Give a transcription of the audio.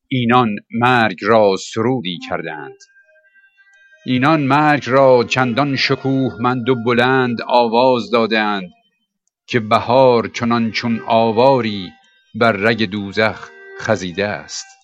اینان مرگ را سرودی کردند. اینان مرگ را چندان شکوهمند و بلند آواز دادند که بهار چنان چون آواری بر رگ دوزخ خزیده است.